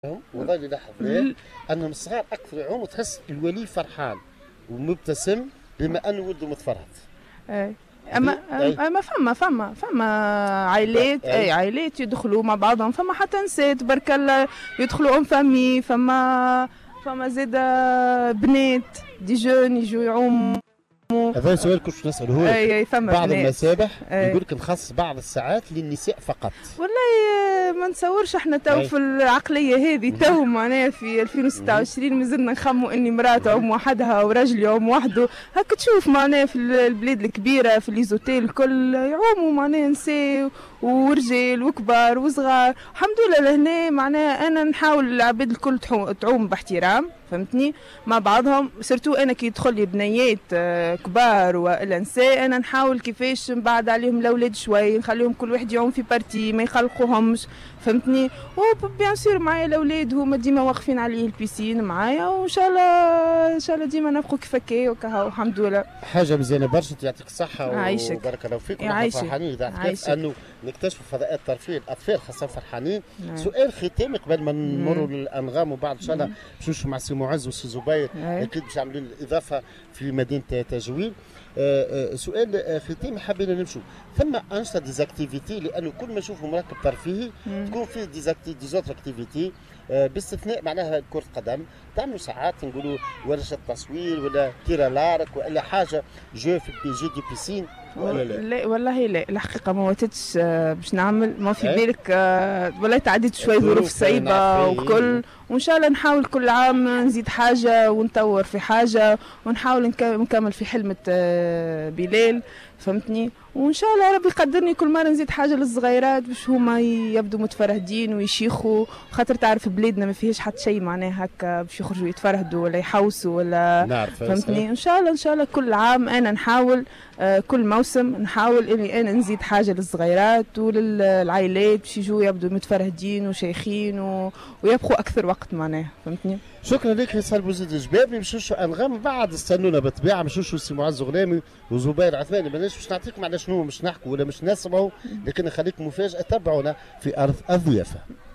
وظل يلاحظ انهم الصغار اكثر يعوموا، تحس الولي فرحان ومبتسم بما انه ولده متفرهد. اي اما فما عائلات، اي عائلات يدخلوا مع بعضهم، فما حتى نساء تبارك الله يدخلوا ام فامي، فما زاد بنات دي جون يجوا يعوموا. هذا سؤال كنت نسأله لك. اي فما بعض المسابح يقول لك نخص بعض الساعات للنساء فقط. والله ما نتصورش احنا تو في العقليه هذه تو معناها في 2026 مازلنا نخموا اني مراه تعوم وحدها ورجل يعوم وحده. هكا تشوف معناها في البلاد الكبيره في ليزوتيل الكل يعوموا معناها نساء ورجال وكبار وصغار. الحمد لله لهنا معناها انا نحاول العباد الكل تعوم باحترام، فهمتني، مع بعضهم. سيرتو انا كي يدخل لي بنيات كبار والا نساء انا نحاول كيفاش نبعد عليهم الاولاد شوي، نخليهم كل واحد يعوم في بارتي ما يخلقوهمش، فهمتني. وبيان سور معايا الاولاد هما ديما واقفين عليه البيسين معايا، وان شاء الله ديما نبقوا كيف هكا وكها والحمد لله. حاجه مزيانه برشا، يعطيك الصحه وبارك الله فيك. يعيشك فرحانين اذا كيف انه نكتشفوا فضاءات الترفيه، الاطفال خاصه فرحانين. سؤال ختامي قبل ما نمروا للانغام، وبعد ان شاء الله باش نمشوا مع سي معز وسي زبير اكيد باش يعملوا الاضافه في مدينه تجويل. سؤال ختامي حابين نمشوا، ثم انشطه ديزاكتيفيتي، لانه كل ما نشوفوا مركب ترفيهي تكون فيه ديزوت اكتيفيتي، باستثناء معناها كرة قدم تعملوا ساعات نقولوا ورشة تصوير ولا تيرا لارك ولا حاجة جو في البي جي دي بيسين ولا لا؟ لا والله لا، الحقيقة ما واتتش باش نعمل، ما في بالك والله تعديت شوي ظروف صعيبة وكل، وإن شاء الله نحاول كل عام نزيد حاجة ونطور في حاجة ونحاول نكمل في حلمة بلال، فهمتني. وان شاء الله ربي يقدرني كل مره نزيد حاجه للصغيرات باش هما يبدو متفرهدين ويشيخوا، خاطر تعرف بلادنا ما فيهاش حتى شيء معناها هكا باش يخرجوا يتفرهدوا ولا يحوسوا ولا، فهمتني. ان شاء الله كل عام انا نحاول كل موسم نحاول اني انا نزيد حاجه للصغيرات وللعائلات باش يجوا يبدو متفرهدين وشيخين ويبقوا اكثر وقت معناها، فهمتني. شكرا لك فيصل بوزيد الجبابي. باش انغام بعد استنونا بالطبيعه، باش سي معز غلامي وزبير عثماني. ماناش باش نعطيكم على شنو مش نحكوا ولا مش نسمعوا، لكن نخليكم مفاجاه. تابعونا في ارض الضيافه.